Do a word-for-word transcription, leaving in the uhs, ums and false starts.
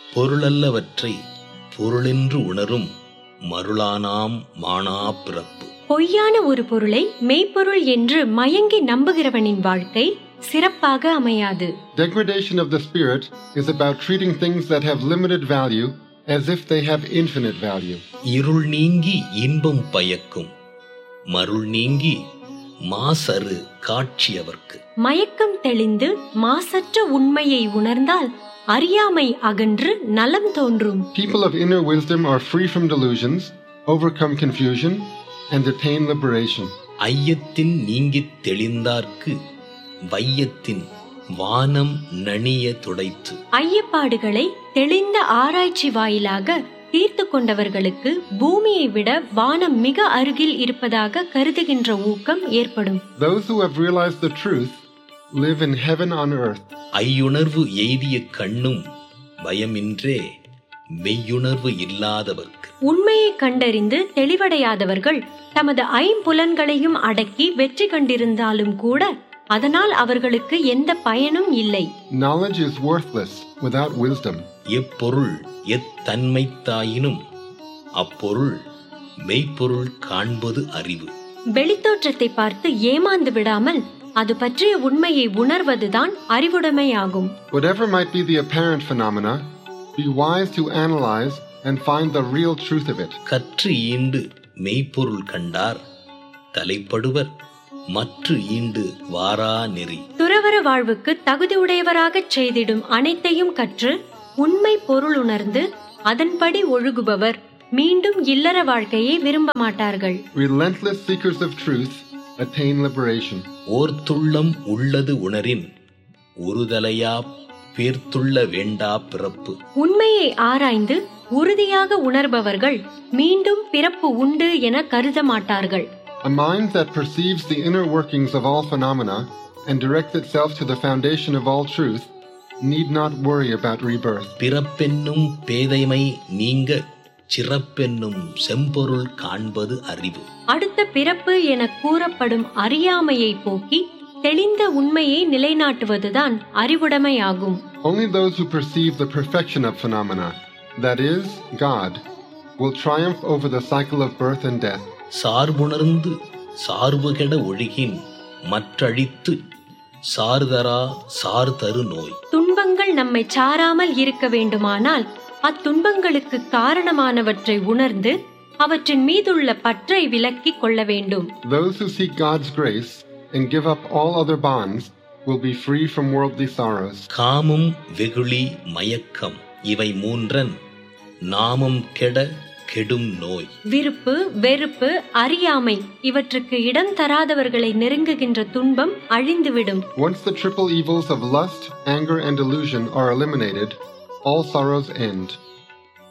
பொருளல்லவற்றை பொருளென்று உணரும் மருளானாம் மானா பிறப்பு. பொய்யான ஒரு பொருளை மெய்ப்பொருள் என்று மயங்கி நம்புகிறவனின் வாழ்க்கை சிறப்பாக அமையாது. Degradation of the spirit is about treating things that have limited value as if they have infinite value. இருள் நீங்கி இன்பம் பயக்கும் மருள் நீங்கி மாசறு காட்சியவர்க்கு. மயக்கம் தெளிந்து மாசற்ற உண்மையை உணர்ந்தால் அறியாமை அகன்று நலம் தோன்றும். People of inner wisdom are free from delusions, overcome confusion, and attain liberation. ஐயத்தின் நீங்கித் தெளிந்தார்க்கு வையத்தின் வானம் நணிய துடைத்து. ஐயப்பாடுகளை தெளிந்த ஆராய்ச்சி வாயிலாக தீர்த்து கொண்டவர்களுக்கு பூமியை விட வானம் மிக அருகில் இருப்பதாக கருதுகின்ற ஊக்கம் ஏற்படும். Those who have realized the truth live in heaven on earth. ஐயுணர்வு எய்திய கண்ணும் பயமின்றே மெய்யுணர்வு இல்லாதவர்க்கு. உண்மையை கண்டறிந்து தெளிவடையாதவர்கள் தமது ஐம்புலன்களையும் அடக்கி வெற்றி கண்டிருந்தாலும் கூட அதனால் அவர்களுக்கு எந்த பயனும் இல்லை. Knowledge is worthless without wisdom. எப்பொருள் எத்தன்மைத்தாயினும் அப்பொருள் மெய்ப்பொருள் காண்பது அறிவு. வெளித்தோற்றத்தை பார்த்து ஏமாந்து விடாமல் அது பற்றிய உண்மையை உணர்வதுதான் அறிவுடைமையாகும். Whatever might be the apparent phenomena, be wise to analyze and find the real truth of it. கற்று ஈண்டு மெய்ப்பொருள் கண்டார் தலைப்படுவர் மற்று ஈண்டு வாரா நெறி. துறவற வாழ்வுக்கு தகுதியுடையவராகச் செய்திடும் அனைத்தையும் கற்று உண்மை பொருள் உணர்ந்து அதன்படி ஒழுகுபவர் மீண்டும் இல்லற வாழ்க்கையை விரும்ப மாட்டார்கள். Relentless seekers of truth attain liberation. ஓர்த்துள்ளம் உள்ளது உணரின் ஒருதலையா பேர்த்துள்ள வேண்டா பிறப்பு. உண்மையை ஆராய்ந்து உறுதியாக உணர்பவர்கள் மீண்டும் பிறப்பு உண்டு என கருத மாட்டார்கள். A mind that perceives the inner workings of all phenomena and directs itself to the foundation of all truth need not worry about rebirth. பிறப்பென்னும் பேதைமை நீங்க சிறப்பென்னும் செம்பொருள் காண்பது அறிவு. அடுத்த பிறப்பு என கூறப்படும் அறியாமையை போக்கி தெளிந்த உண்மையை நிலைநாட்டுவதுதான் அறிவுடைமையாகும். Only those who perceive the perfection of phenomena, that is, God, will triumph over the cycle of birth and death. சார்புணர்ந்து சார்புகெட ஒழுகின் மற்றழித்து சார்தரா சார்தரு நோய். துன்பங்கள் நம்மை சாராமல் இருக்க வேண்டுமானால் அத்துன்பங்களுக்கு காரணமானவற்றை உணர்ந்து அவற்றின் மீதுள்ள பற்றை விலக்கிக் கொள்ள வேண்டும். Those who seek God's grace and give up all other bonds will be free from worldly sorrows. காமம் வெகுளி மயக்கம் இவை மூன்றன் நாமம் கெட கெடும் நோய். விருப்பு வெறுப்பு அறியாமை இவற்றுக்கு இடம் தராதவர்களை நெருங்குகின்ற துன்பம் அழிந்துவிடும். Once the triple evils of lust, anger and delusion are eliminated, all sorrows end.